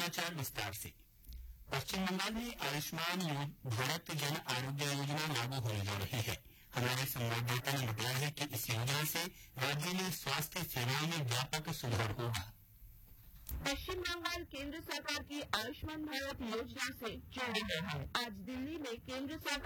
समाचार विस्तार से। पश्चिम बंगाल में आयुष्मान भारत जन आरोग्य योजना लागू होने जा रही है। हमारे संवाददाता ने बताया है कि इस योजना से राज्य में स्वास्थ्य सेवाओं में व्यापक सुधार होगा। पश्चिम बंगाल केंद्र सरकार की आयुष्मान भारत योजना से जुड़ रहा है। आज दिल्ली में केंद्र सरकार